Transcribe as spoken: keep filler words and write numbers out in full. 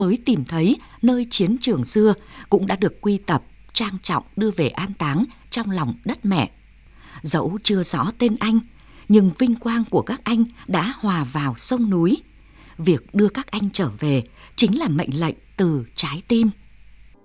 mới tìm thấy nơi chiến trường xưa cũng đã được quy tập, trang trọng đưa về an táng trong lòng đất mẹ. Dẫu chưa rõ tên anh, nhưng vinh quang của các anh đã hòa vào sông núi. Việc đưa các anh trở về chính là mệnh lệnh từ trái tim.